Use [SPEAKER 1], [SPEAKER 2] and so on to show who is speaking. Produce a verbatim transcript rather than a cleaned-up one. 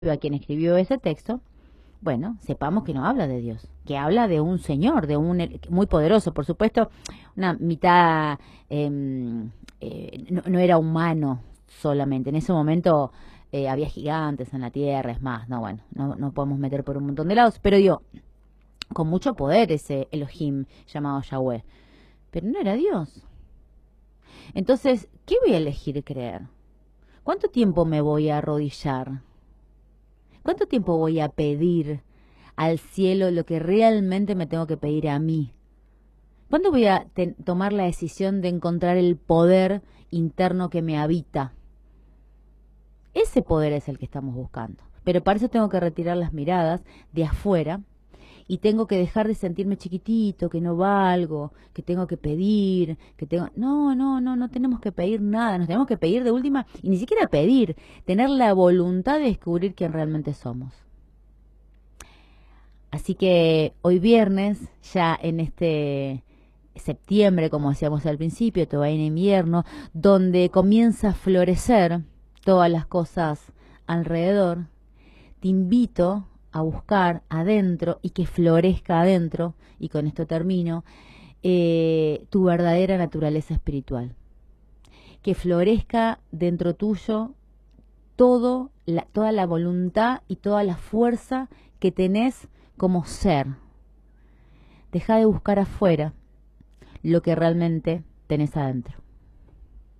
[SPEAKER 1] a quien escribió ese texto, bueno, sepamos que no habla de Dios, que habla de un Señor, de un muy poderoso, por supuesto, una mitad, eh, eh, no, no era humano solamente, en ese momento eh, había gigantes en la tierra, es más, no, bueno, no, no podemos meter por un montón de lados, pero digo, con mucho poder ese Elohim llamado Yahweh, pero no era Dios. Entonces, ¿qué voy a elegir creer? ¿Cuánto tiempo me voy a arrodillar? ¿Cuánto tiempo voy a pedir al cielo lo que realmente me tengo que pedir a mí? ¿Cuándo voy a tomar la decisión de encontrar el poder interno que me habita? Ese poder es el que estamos buscando. Pero para eso tengo que retirar las miradas de afuera y tengo que dejar de sentirme chiquitito, que no valgo, que tengo que pedir, que tengo... No, no, no, no tenemos que pedir nada, nos tenemos que pedir de última, y ni siquiera pedir, tener la voluntad de descubrir quién realmente somos. Así que hoy viernes, ya en este septiembre, como decíamos al principio, todavía en invierno, donde comienza a florecer todas las cosas alrededor, te invito a buscar adentro y que florezca adentro, y con esto termino, eh, tu verdadera naturaleza espiritual. Que florezca dentro tuyo todo la, toda la voluntad y toda la fuerza que tenés como ser. Deja de buscar afuera lo que realmente tenés adentro.